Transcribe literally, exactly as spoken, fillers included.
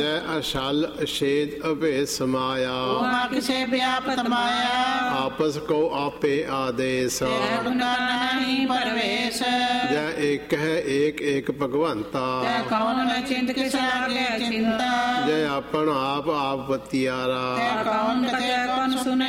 ਜੈ ਅਛਲ ਅਛੇਦ ਅਭੇਦ ਸਮਾਇਆ ਉਮਾ ਕਿਸੇ ਵਿਆਪਤ ਮਾਇਆ ਆਪਸ ਕੋ ਆਪੇ ਆਦੇਸ ਨਹੀਂ ਪਰਵੇਸ਼ ਜੈ ਏਕ ਹੈ ਏਕ ਏਕ ਭਗਵੰਤਾ ਜੈ ਕੌਣ ਮੈਂ ਚਿੰਤ ਕਿਸ ਲਾਗੇ ਚਿੰਤਾ ਜੈ ਆਪਨ ਆਪ ਆਪ ਬਤਿਆਰਾ ਜੈ ਕੌਣ ਕਥੈ ਕੌਣ ਸੁਨੇ